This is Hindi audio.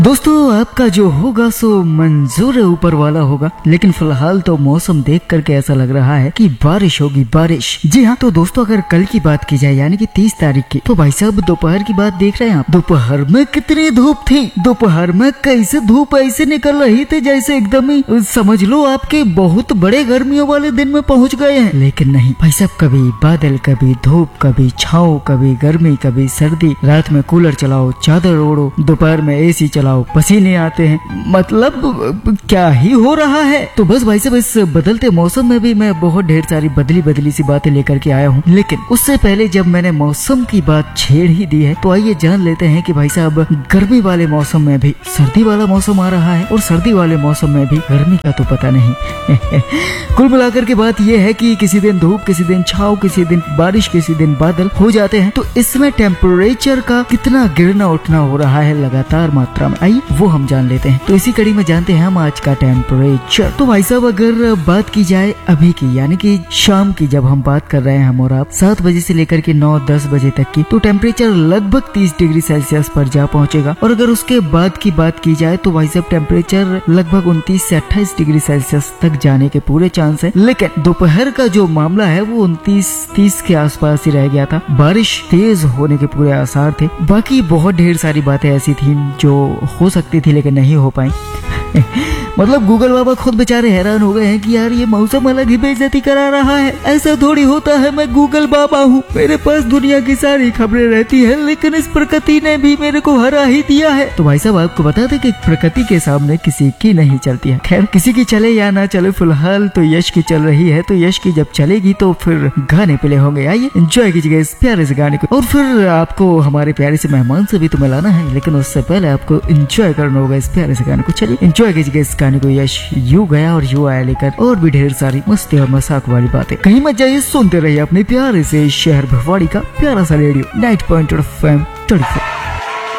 दोस्तों आपका जो होगा सो मंजूर ऊपर वाला होगा, लेकिन फिलहाल तो मौसम देख करके ऐसा लग रहा है कि बारिश होगी बारिश। जी हाँ, तो दोस्तों अगर कल की बात की जाए यानी कि 30 तारीख की, तो भाई साहब दोपहर की बात देख रहे हैं आप। दोपहर में कितनी धूप थी, दोपहर में कैसे धूप ऐसे निकल रही थी जैसे एकदम ही समझ लो आपके बहुत बड़े गर्मियों वाले दिन में पहुंच गए हैं। लेकिन नहीं भाई साहब, कभी बादल, कभी धूप, कभी छाँव, कभी गर्मी, कभी सर्दी। रात में कूलर चलाओ, चादर ओढ़ो, दोपहर में एसी चलाओ, पसीने आते हैं। मतलब क्या ही हो रहा है। तो बस भाई साहब इस बदलते मौसम में भी मैं बहुत ढेर सारी बदली सी बातें लेकर के आया हूँ। लेकिन उससे पहले जब मैंने मौसम की बात छेड़ ही दी है, तो आइए जान लेते हैं कि भाई साहब गर्मी वाले मौसम में भी सर्दी वाला मौसम आ रहा है और सर्दी वाले मौसम में भी गर्मी का तो पता नहीं। कुल मिलाकर के बात यह है कि किसी दिन धूप, किसी दिन छाँव, किसी दिन बारिश, किसी दिन बादल हो जाते हैं। तो इसमें टेम्परेचर का कितना गिरना उठना हो रहा है लगातार मात्रा में, आइए वो हम जान लेते हैं। तो इसी कड़ी में जानते हैं हम आज का टेम्परेचर। तो भाई साहब अगर बात की जाए अभी की यानी कि शाम की, जब हम बात कर रहे हैं हम और आप 7 बजे से लेकर के 9-10 बजे तक की, तो टेम्परेचर लगभग 30 डिग्री सेल्सियस पर जा पहुंचेगा। और अगर उसके बाद की बात की जाए तो भाई साहब टेम्परेचर लगभग 29 से 28 डिग्री सेल्सियस तक जाने के पूरे चांस है। लेकिन दोपहर का जो मामला है वो 29-30 के आसपास ही रह गया था। बारिश तेज होने के पूरे आसार थे। बाकी बहुत ढेर सारी बातें ऐसी थी जो हो सकती थी लेकिन नहीं हो पाई। मतलब गूगल बाबा खुद बेचारे हैरान हो गए हैं कि यार ये मौसम अलग ही बेइज्जती करा रहा है। ऐसा थोड़ी होता है, मैं गूगल बाबा हूँ, मेरे पास दुनिया की सारी खबरें रहती है, लेकिन इस प्रकृति ने भी मेरे को हरा ही दिया है। तो भाई साहब आपको बता दें कि प्रकृति के सामने किसी की नहीं चलती है। खैर किसी की चले या ना चले, फिलहाल तो यश की चल रही है। तो यश की जब चलेगी तो फिर गाने प्ले होंगे। आइए एंजॉय कीजिएगा इस प्यारे से गाने को। और फिर आपको हमारे प्यारे से मेहमान से भी तो मिलाना है, लेकिन उससे पहले आपको एंजॉय करना होगा इस प्यारे से गाने को। चलिए एंजॉय कीजिएगा इस गाने को। यश यू गया और यू आया लेकर और भी ढेर सारी मस्ती और मजाक वाली बातें। कहीं मत जाइए, सुनते रहिए अपने प्यारे से शहर भिवाड़ी का प्यारा सा रेडियो 90.8 FM।